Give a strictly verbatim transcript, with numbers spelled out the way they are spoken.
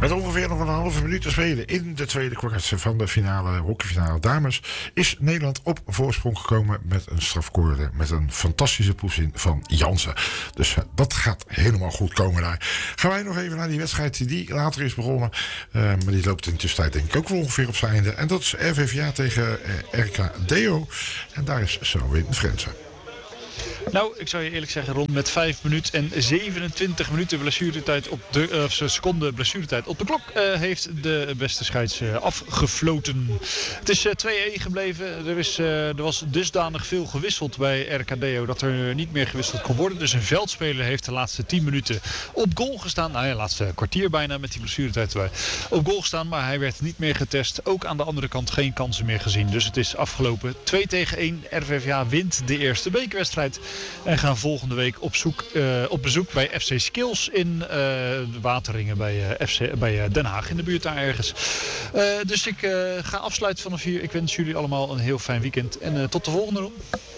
Met ongeveer nog een halve minuut te spelen in de tweede kwart van de finale, hockeyfinale dames, is Nederland op voorsprong gekomen met een strafcorner met een fantastische poesin van Jansen. Dus uh, dat gaat helemaal goed komen daar. Gaan wij nog even naar die wedstrijd die later is begonnen. Uh, maar die loopt in de tussentijd denk ik ook wel ongeveer op zijn einde. En dat is R V V A tegen uh, R K Deo. En daar is Selwyn Frensen. Nou, ik zou je eerlijk zeggen, rond met vijf minuten en zevenentwintig minuten blessuretijd op de uh, seconde blessuretijd op de klok uh, heeft de beste scheids uh, afgefloten. Het is uh, twee-een gebleven. Er, is, uh, er was dusdanig veel gewisseld bij R K D O dat er niet meer gewisseld kon worden. Dus een veldspeler heeft de laatste tien minuten op goal gestaan. Nou ja, laatste kwartier bijna met die blessuretijd erbij. Op goal gestaan, maar hij werd niet meer getest. Ook aan de andere kant geen kansen meer gezien. Dus het is afgelopen. twee tegen één. R V V A wint de eerste bekerwedstrijd. En gaan volgende week op, zoek, uh, op bezoek bij F C Skills in uh, Wateringen bij, uh, F C, bij uh, Den Haag in de buurt daar ergens. Uh, dus ik uh, ga afsluiten vanaf hier. Ik wens jullie allemaal een heel fijn weekend en uh, tot de volgende ronde.